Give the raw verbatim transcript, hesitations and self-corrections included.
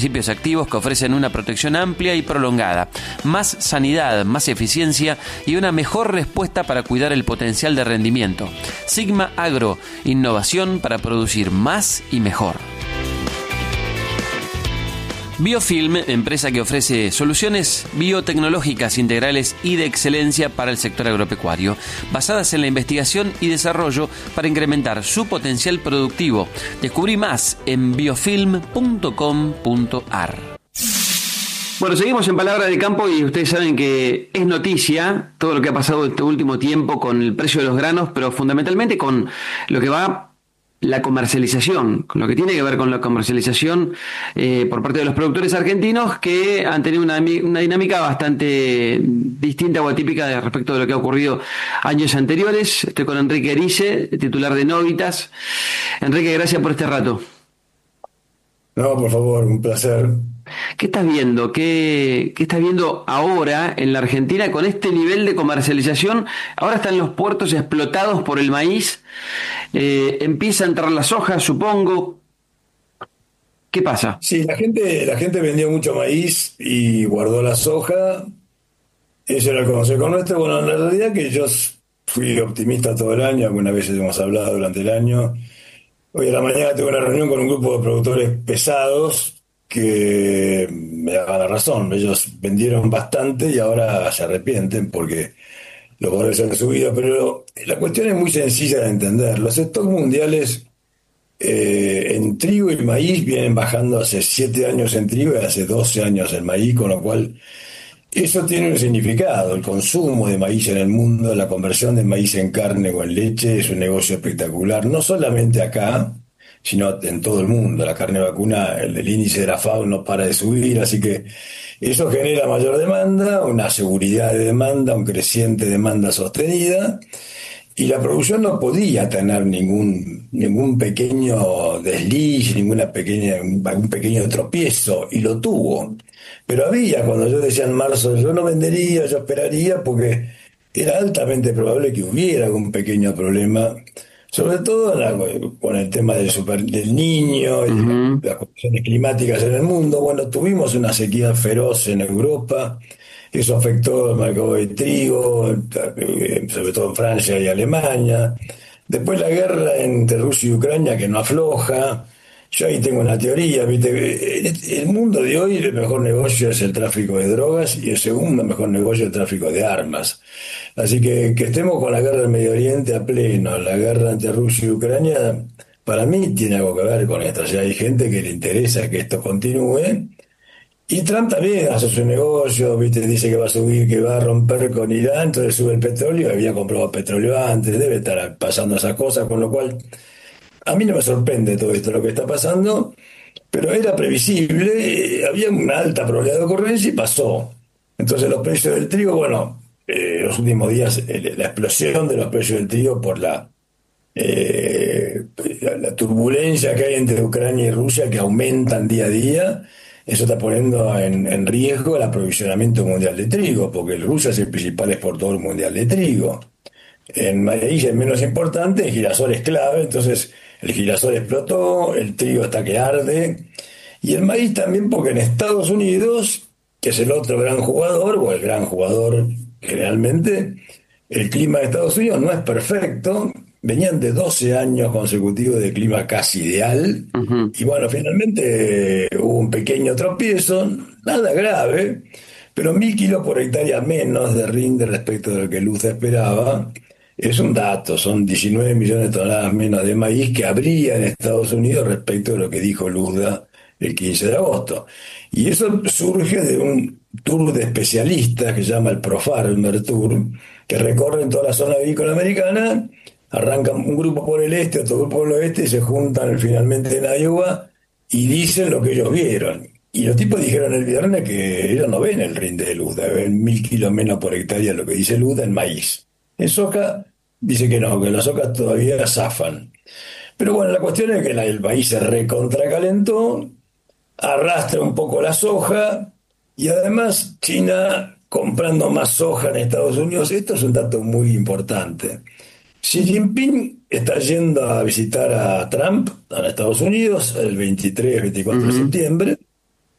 Principios activos que ofrecen una protección amplia y prolongada, más sanidad, más eficiencia y una mejor respuesta para cuidar el potencial de rendimiento. Sigma Agro, innovación para producir más y mejor. Biofilm, empresa que ofrece soluciones biotecnológicas integrales y de excelencia para el sector agropecuario, basadas en la investigación y desarrollo para incrementar su potencial productivo. Descubrí más en biofilm punto com punto a r. Bueno, seguimos en Palabra de Campo y ustedes saben que es noticia todo lo que ha pasado este último tiempo con el precio de los granos, pero fundamentalmente con lo que va la comercialización, con lo que tiene que ver con la comercialización eh, por parte de los productores argentinos, que han tenido una, una dinámica bastante distinta o atípica de respecto de lo que ha ocurrido años anteriores. Estoy con Enrique Erice, titular de Novitas. Enrique, gracias por este rato. No, por favor, un placer. ¿Qué estás viendo? ¿Qué, qué estás viendo ahora en la Argentina con este nivel de comercialización? Ahora están los puertos explotados por el maíz. Eh, empieza a entrar la soja, supongo. ¿Qué pasa? Sí, la gente, la gente vendió mucho maíz y guardó la soja. Eso era el consejo nuestro. Bueno, la realidad es que yo fui optimista todo el año, algunas veces hemos hablado durante el año. Hoy a la mañana tuve una reunión con un grupo de productores pesados que me daban la razón. Ellos vendieron bastante y ahora se arrepienten porque los valores han subido. Pero la cuestión es muy sencilla de entender. Los stocks mundiales eh, en trigo y maíz vienen bajando hace siete años en trigo y hace doce años en maíz, con lo cual eso tiene un significado. El consumo de maíz en el mundo, la conversión de maíz en carne o en leche es un negocio espectacular, no solamente acá, sino en todo el mundo. La carne vacuna, el, el índice de la FAO no para de subir, así que eso genera mayor demanda, una seguridad de demanda, un creciente demanda sostenida, y la producción no podía tener ningún, ningún pequeño desliz, ninguna pequeña, un pequeño tropiezo, y lo tuvo. Pero había, cuando yo decía en marzo, yo no vendería, yo esperaría, porque era altamente probable que hubiera algún pequeño problema, sobre todo la, con el tema del, super, del niño y uh-huh. las condiciones climáticas en el mundo. Bueno, tuvimos una sequía feroz en Europa, eso afectó el mercado de trigo, sobre todo en Francia y Alemania. Después la guerra entre Rusia y Ucrania, que no afloja. Yo ahí tengo una teoría, ¿viste? El mundo de hoy, el mejor negocio es el tráfico de drogas y el segundo mejor negocio es el tráfico de armas. Así que que estemos con la guerra del Medio Oriente a pleno, la guerra entre Rusia y Ucrania, para mí tiene algo que ver con esto. O sea, hay gente que le interesa que esto continúe. Y Trump también hace su negocio, ¿viste? Dice que va a subir, que va a romper con Irán, entonces sube el petróleo, había comprado petróleo antes, debe estar pasando esas cosas, con lo cual a mí no me sorprende todo esto lo que está pasando, pero era previsible, había una alta probabilidad de ocurrencia y pasó. Entonces los precios del trigo, bueno, eh, los últimos días eh, la explosión de los precios del trigo por la, eh, la, la turbulencia que hay entre Ucrania y Rusia, que aumentan día a día, eso está poniendo en, en riesgo el aprovisionamiento mundial de trigo, porque Rusia es el principal exportador mundial de trigo. En maíz es menos importante, el girasol es clave, entonces el girasol explotó, el trigo está que arde, y el maíz también, porque en Estados Unidos, que es el otro gran jugador, o el gran jugador generalmente, el clima de Estados Unidos no es perfecto, venían de doce años consecutivos de clima casi ideal, uh-huh. y bueno, finalmente eh, hubo un pequeño tropiezo, nada grave, pero mil kilos por hectárea menos de rinde respecto de lo que Luzda esperaba. Es un dato, son diecinueve millones de toneladas menos de maíz que habría en Estados Unidos respecto de lo que dijo Luzda el quince de agosto. Y eso surge de un tour de especialistas que se llama el ProFarmer Tour, que recorren toda la zona agrícola americana, arrancan un grupo por el este, otro grupo por el oeste, y se juntan finalmente en Iowa y dicen lo que ellos vieron. Y los tipos dijeron el viernes que ellos no ven el rinde de Luzda, ven mil kilos menos por hectárea lo que dice Luzda en maíz. En soja dice que no, que las socas todavía zafan. Pero bueno, la cuestión es que la, el maíz se recontracalentó, arrastra un poco la soja, y además China comprando más soja en Estados Unidos. Esto es un dato muy importante. Xi Jinping está yendo a visitar a Trump a Estados Unidos el veintitrés, veinticuatro uh-huh. de septiembre,